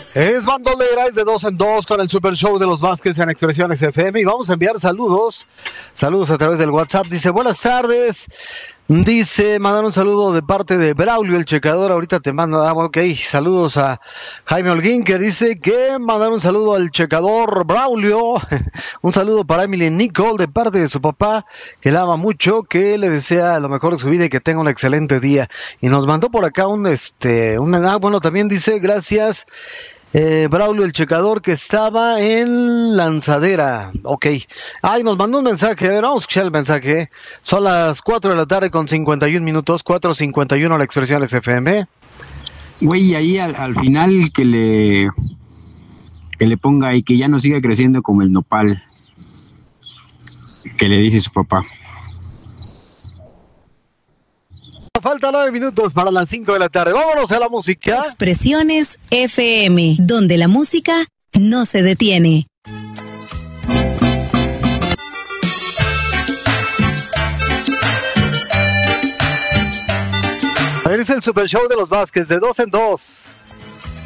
Es bandolera, es de 2 en 2 con el Super Show de los Vázquez en Expresiones FM y vamos a enviar saludos a través del WhatsApp. Dice, buenas tardes, dice, mandar un saludo de parte de Braulio, el checador, ahorita te mando, ok, saludos a Jaime Holguín, que dice que mandar un saludo al checador Braulio, un saludo para Emily Nicole de parte de su papá, que la ama mucho, que le desea lo mejor de su vida y que tenga un excelente día. Y nos mandó por acá bueno, también dice, gracias, Braulio el checador, que estaba en Lanzadera. Ok. Ay, nos mandó un mensaje. A ver, vamos a escuchar el mensaje. Son las 4 de la tarde con 51 minutos. 4:51 la Expresiones FM. Güey, ahí al final que le ponga y que ya no siga creciendo como el nopal. Que le dice su papá. Faltan 9 minutos para las 5 de la tarde. Vámonos a la música. Expresiones FM, donde la música no se detiene. Es el Super Show de los Vázquez, de 2 en 2.